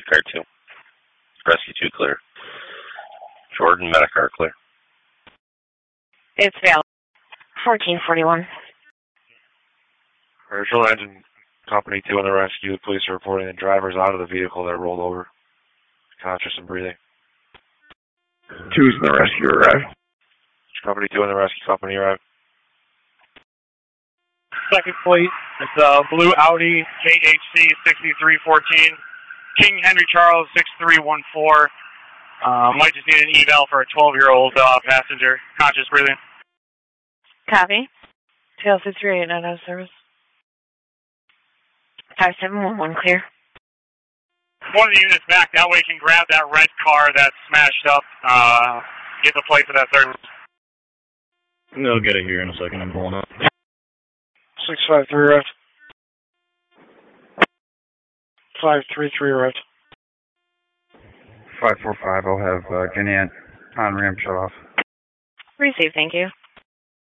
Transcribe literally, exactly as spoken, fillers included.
car two. Rescue two clear. Jordan, Medicar clear. It's Val. fourteen forty-one. Commercial engine company two on the rescue. The police are reporting the drivers out of the vehicle that rolled over. Conscious and breathing. Two's in the rescue arrived. Company two on the rescue company arrived. Second plate. It's a blue Audi J H C sixty-three fourteen. King Henry Charles six three one four. Uh, might just need an eval for a twelve-year-old uh, passenger. Conscious breathing. Copy. T L C three eight nine out of service. five seven one one clear. One of the units back that way can grab that red car that's smashed up. Uh, get the plate for that third. They'll get it here in a second. I'm pulling up. six five three right. five three three right. five four five, I'll have uh, Gannett on ramp shut off. Receive, thank you.